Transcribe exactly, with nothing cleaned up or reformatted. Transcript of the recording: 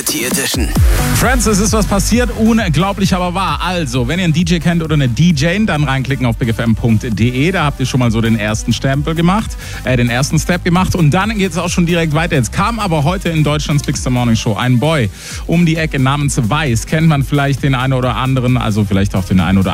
Party Edition. Friends, es ist was passiert, unglaublich aber wahr. Also, wenn ihr einen D J kennt oder eine D J, dann reinklicken auf big f m punkt d e. Da habt ihr schon mal so den ersten Stempel gemacht, äh, den ersten Step gemacht und dann geht es auch schon direkt weiter. Jetzt kam aber heute in Deutschlands Big Star Morning Show ein Boy um die Ecke namens Weiß. Kennt man vielleicht den einen oder anderen, also vielleicht auch den einen oder